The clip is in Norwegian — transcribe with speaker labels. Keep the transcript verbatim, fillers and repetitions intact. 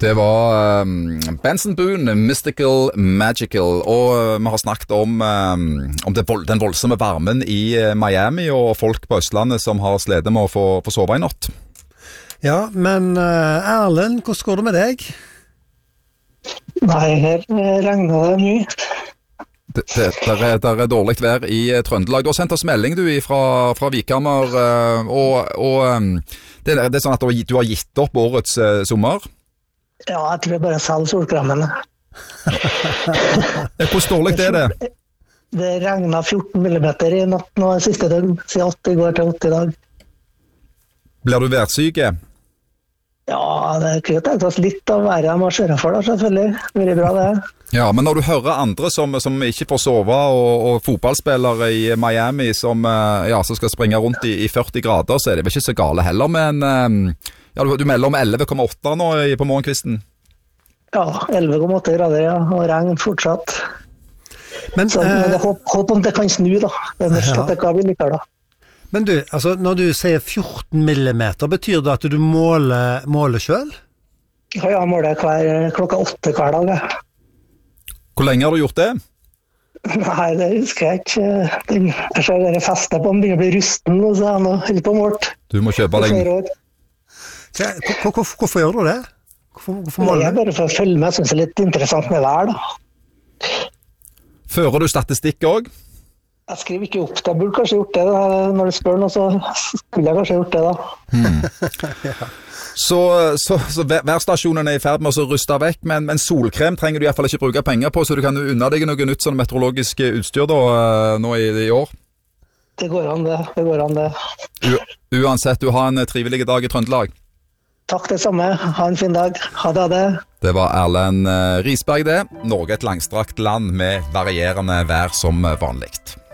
Speaker 1: Det var um, Benson Boone, Mystical Magical, og uh, vi har snakket om, um, om det vold, den voldsomme varmen i uh, Miami, og folk på Østlandet som har slitt med å få, få sove i natt.
Speaker 2: Ja, men uh, Erlend, hvordan går det med deg?
Speaker 3: Nei, her regner det mye.
Speaker 1: Det, det der er, der er dårlig vær i uh, Trøndelag. Du har sendt oss melding du fra, fra Vikhammer, uh, og, og um, det, det er sånn at du har gitt opp årets uh, sommer.
Speaker 3: Ja, jeg tror jeg bare selger solkremmene.
Speaker 1: Hvor dårlig er det?
Speaker 3: Det regnet fjorten millimeter i natt nå siste døgn, siden åtte i går til åtte i dag.
Speaker 1: Blir du værsyke?
Speaker 3: Ja, det er ikke tenkt oss litt av været jeg må kjøre for da, selvfølgelig. Veldig bra det.
Speaker 1: Ja, men når du hører andre som, som ikke får sove, og, og fotballspillere i Miami som, ja, som skal springe rundt i, i førti grader, så er det vel ikke så gale heller, men um, ja, du, du melder om elleve komma åtte nå i, på morgenkvisten.
Speaker 3: Ja, elleve komma åtte grader, ja, og regn fortsatt. Men, så, eh, men det håp, håp om det kan snu da. Det er mest ja. At det kan bli likere da.
Speaker 2: Men du, altså, når du sier fjorten millimeter, betyr det at du måler, måler selv?
Speaker 3: Ja, jeg måler hver, klokka åtte hver dag. Ja.
Speaker 1: Hvor lenge har du gjort det?
Speaker 3: Nei, det husker jeg ikke. Den, jeg ser dere fester på den, begynner å bli rusten, og så er han helt på målt.
Speaker 1: Du må kjøpe deg.
Speaker 2: Hvor, hvor, hvorfor gjør du det? Hvorfor, hvorfor måler du?
Speaker 3: Jeg er bare for å følge med, jeg synes det er litt interessant med vær da.
Speaker 1: Fører du statistikk også?
Speaker 3: Jeg skriver ikke opp det, jeg burde kanskje gjort det da. Når du spør noe, så skulle jeg kanskje gjort det da.
Speaker 1: Hmm. ja. Så, så, så værstasjonen er i ferd med å ruste vekk, men, men solkrem trenger du i hvert fall ikke bruke penger på, så du kan unna deg noe nytt sånn meteorologisk utstyr da, nå i, i år.
Speaker 3: Det går an det, det går an det.
Speaker 1: U, uansett, du har en trivelig dag i Trøndelag.
Speaker 3: Takk det samme, ha en fin dag, ha det, ha det.
Speaker 1: Det var Erlend Risberg det, Norge et langstrakt land med varierende vær som vanligt.